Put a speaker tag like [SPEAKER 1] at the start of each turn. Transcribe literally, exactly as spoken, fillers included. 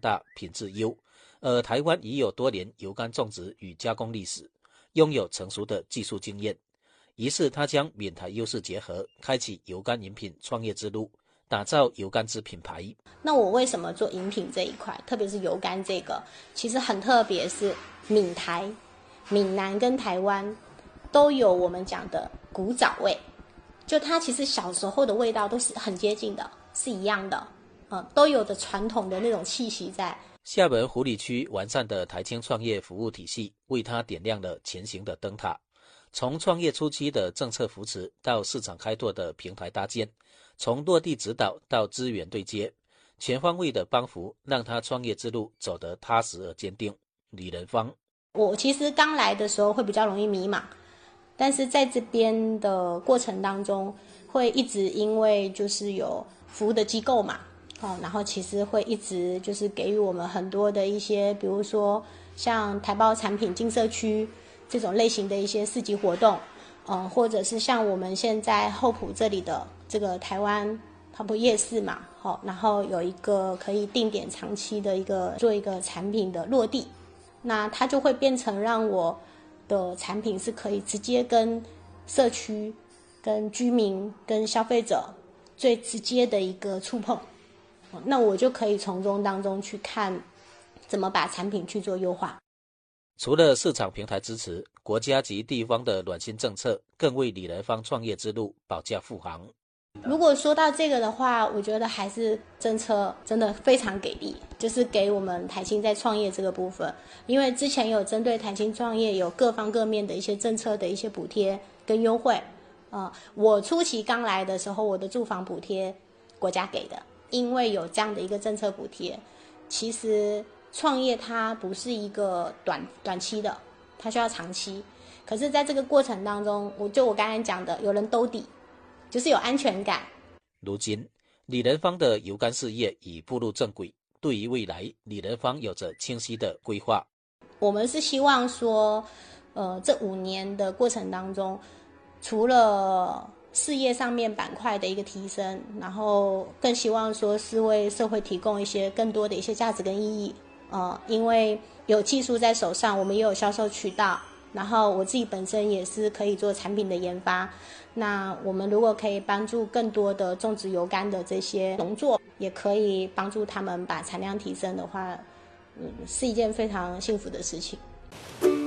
[SPEAKER 1] 大，品质优。而台湾已有多年油柑种植与加工历史，拥有成熟的技术经验。于是他将闽台优势结合，开启油柑饮品创业之路，打造油柑汁品牌。
[SPEAKER 2] 那我为什么做饮品这一块，特别是油柑这个，其实很特别，是闽台、闽南跟台湾都有我们讲的古早味，就它其实小时候的味道都是很接近的，是一样的，呃，都有着传统的那种气息在。
[SPEAKER 1] 厦门湖里区完善的台青创业服务体系，为他点亮了前行的灯塔。从创业初期的政策扶持，到市场开拓的平台搭建，从落地指导到资源对接，全方位的帮扶，让他创业之路走得踏实而坚定。李仁芳，
[SPEAKER 2] 我其实刚来的时候会比较容易迷茫，但是在这边的过程当中，会一直因为就是有服务的机构嘛，哦，然后其实会一直就是给予我们很多的一些，比如说像台胞产品进社区这种类型的一些市集活动，呃，或者是像我们现在后埔这里的这个台湾泡泡夜市嘛，好、哦，然后有一个可以定点长期的一个做一个产品的落地，那它就会变成让我的产品是可以直接跟社区、跟居民、跟消费者最直接的一个触碰，那我就可以从中当中去看怎么把产品去做优化。
[SPEAKER 1] 除了市场平台支持，国家及地方的暖心政策更为李仁芳创业之路保驾护航。
[SPEAKER 2] 如果说到这个的话，我觉得还是政策真的非常给力，就是给我们台青在创业这个部分，因为之前有针对台青创业有各方各面的一些政策的一些补贴跟优惠。呃，我初期刚来的时候，我的住房补贴国家给的，因为有这样的一个政策补贴，其实创业它不是一个短短期的，它需要长期。可是在这个过程当中，我就我刚才讲的，有人兜底，就是有安全感。
[SPEAKER 1] 如今李仁芳的油柑事业已步入正轨，对于未来李仁芳有着清晰的规划。
[SPEAKER 2] 我们是希望说呃，这五年的过程当中，除了事业上面板块的一个提升，然后更希望说是为社会提供一些更多的一些价值跟意义。呃，因为有技术在手上，我们也有销售渠道，然后我自己本身也是可以做产品的研发。那我们如果可以帮助更多的种植油柑的这些农作，也可以帮助他们把产量提升的话，嗯，是一件非常幸福的事情。